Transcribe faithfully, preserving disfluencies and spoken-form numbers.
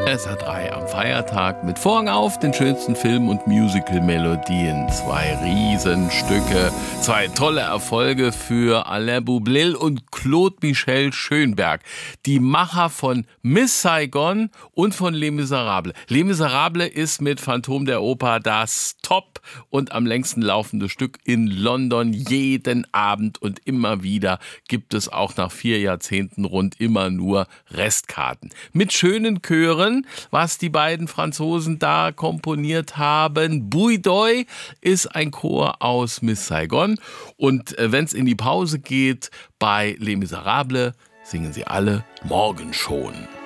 S R drei am Feiertag mit Vorhang auf, den schönsten Film- und Musical-Melodien. Zwei Riesenstücke, zwei tolle Erfolge für Alain Boublil und Claude Michel Schönberg, die Macher von Miss Saigon und von Les Miserables. Les Miserables ist mit Phantom der Oper das Top und am längsten laufende Stück in London. Jeden Abend und immer wieder gibt es auch nach vier Jahrzehnten rund immer nur Restkarten. Mit schönen Chören, was die beiden Franzosen da komponiert haben. Bouidoy ist ein Chor aus Miss Saigon. Und äh, wenn es in die Pause geht bei Les Miserables, singen sie alle Morgen schon.